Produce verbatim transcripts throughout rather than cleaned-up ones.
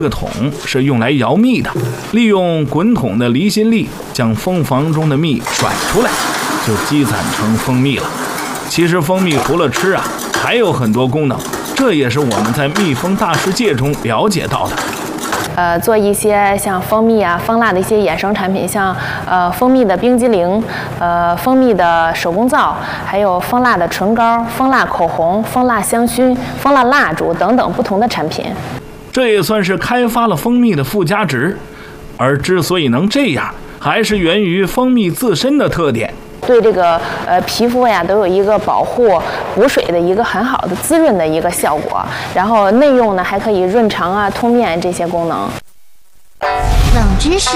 这个桶是用来摇蜜的，利用滚筒的离心力将蜂房中的蜜甩出来，就积攒成蜂蜜了。其实蜂蜜除了吃啊，还有很多功能，这也是我们在蜜蜂大世界中了解到的。 呃，做一些像蜂蜜啊、蜂蜡的一些衍生产品，像呃蜂蜜的冰激凌、呃蜂蜜的手工皂，还有蜂蜡的唇膏、蜂蜡口红、蜂蜡香薰、蜂蜡蜡烛等等不同的产品。 这也算是开发了蜂蜜的附加值，而之所以能这样，还是源于蜂蜜自身的特点。 对这个呃皮肤呀都有一个保护、补水的一个很好的滋润的一个效果，然后内用呢还可以润肠啊、通便这些功能。 冷知识：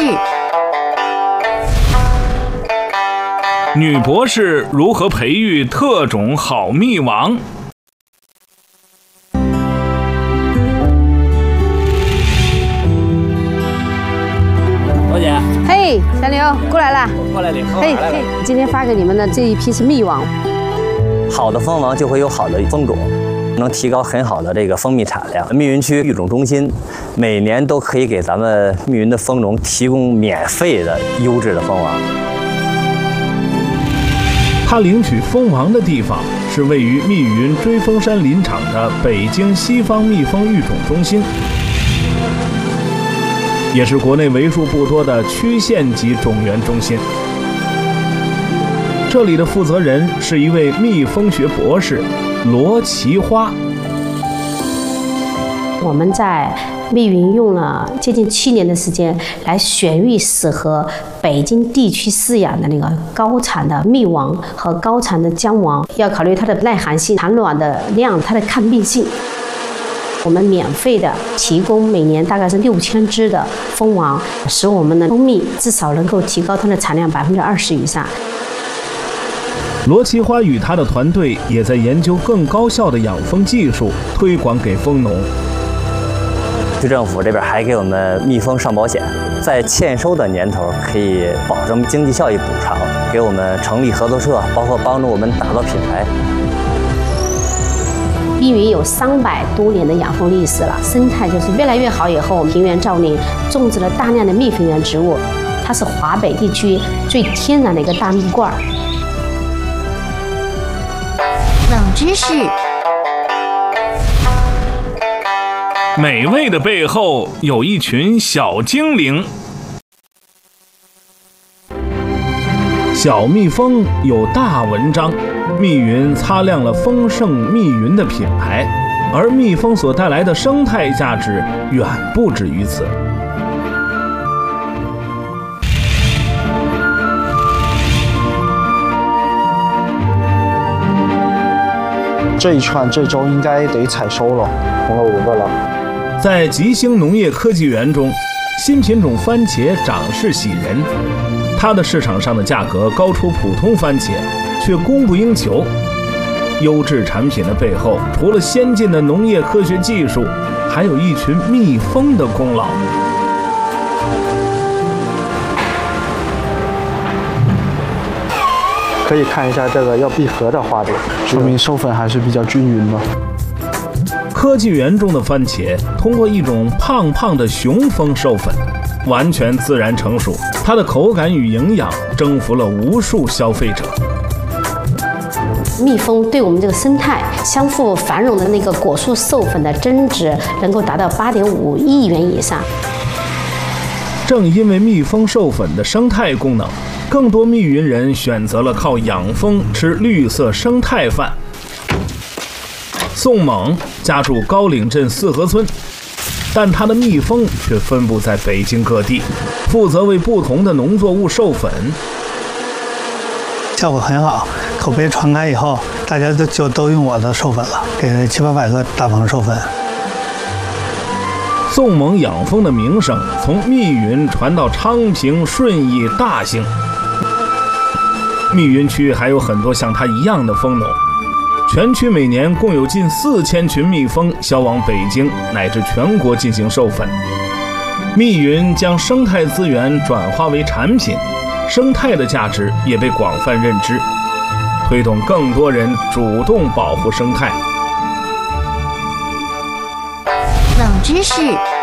女博士如何培育特种好蜜王？ 罗姐， 嘿，小刘过来啦！ 过来领。 嘿嘿，今天发给你们的这一批是蜜王。 好的蜂王就会有好的蜂种，能提高很好的这个蜂蜜产量。密云区育种中心每年都可以给咱们密云的蜂农提供免费的优质的蜂王。 他领取蜂王的地方是位于密云追风山林场的北京西方蜜蜂育种中心，也是国内为数不多的区县级种源中心。这里的负责人是一位蜜蜂学博士罗奇花。 我们在密云用了接近七年的时间来选育适合北京地区饲养的那个高产的蜜王和高产的姜王，要考虑它的耐寒性、产卵的量、它的抗病性。我们免费的提供每年大概是六千只的蜂王，使我们的蜂蜜至少能够提高它的产量百分之二十以上。 罗奇花与他的团队也在研究更高效的养蜂技术，推广给蜂农。 区政府这边还给我们蜜蜂上保险，在欠收的年头可以保证经济效益补偿，给我们成立合作社，包括帮助我们打造品牌。 密云有三百多年的养蜂历史了，生态就是越来越好。以后我们平原造林，种植了大量的蜜蜂源植物，它是华北地区最天然的一个大蜜罐。 冷知识： 美味的背后有一群小精灵。小蜜蜂有大文章，密云擦亮了丰盛密云的品牌，而蜜蜂所带来的生态价值远不止于此。 这一串这周应该得采收了，红了五个了。 在吉星农业科技园中，新品种番茄长势喜人，它的市场上的价格高出普通番茄，却供不应求。优质产品的背后，除了先进的农业科学技术，还有一群蜜蜂的功劳。 可以看一下这个要闭合的花朵，说明授粉还是比较均匀的。 科技园中的番茄通过一种胖胖的雄蜂授粉，完全自然成熟，它的口感与营养征服了无数消费者。 蜜蜂对我们这个生态相互繁荣的那个果树授粉的增值能够达到八点五亿元以上。 正因为蜜蜂授粉的生态功能，更多密云人选择了靠养蜂吃绿色生态饭。宋猛家住高岭镇四河村，但他的蜜蜂却分布在北京各地，负责为不同的农作物授粉。 效果很好，口碑传开以后，大家都就都用我的授粉了，给七八百个大棚授粉。 宋猛养蜂的名声从密云传到昌平、顺义、大兴。密云区还有很多像他一样的蜂农，全区每年共有近四千群蜜蜂销往北京乃至全国进行授粉。密云将生态资源转化为产品，生态的价值也被广泛认知，推动更多人主动保护生态。 冷知识。